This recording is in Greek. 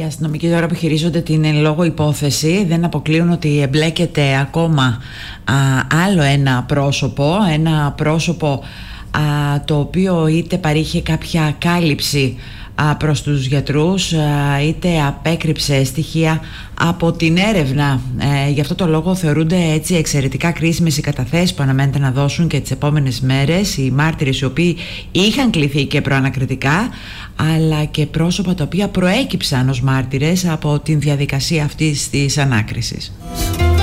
αστυνομικοί τώρα που χειρίζονται την εν λόγω υπόθεση δεν αποκλείουν ότι εμπλέκεται ακόμα άλλο ένα πρόσωπο το οποίο είτε παρήχε κάποια κάλυψη προς τους γιατρούς, είτε απέκρυψε στοιχεία από την έρευνα. Γι' αυτό το λόγο θεωρούνται έτσι εξαιρετικά κρίσιμες οι καταθέσεις που αναμένεται να δώσουν και τις επόμενες μέρες οι μάρτυρες, οι οποίοι είχαν κληθεί και προανακριτικά, αλλά και πρόσωπα τα οποία προέκυψαν ως μάρτυρες από την διαδικασία αυτής της ανάκρισης.